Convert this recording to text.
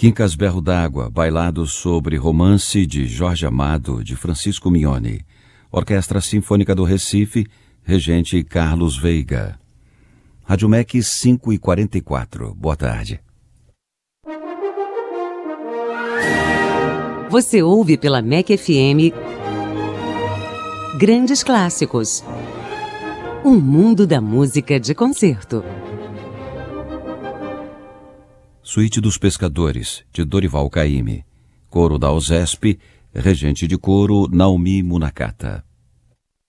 Quincas Berro d'Água, bailado sobre romance de Jorge Amado, de Francisco Mignone. Orquestra Sinfônica do Recife, regente Carlos Veiga. Rádio MEC 5h44. Boa tarde. Você ouve pela MEC FM Grandes Clássicos. Um mundo da música de concerto. Suíte dos Pescadores, de Dorival Caymmi. Coro da USESP, regente de coro Naomi Munakata.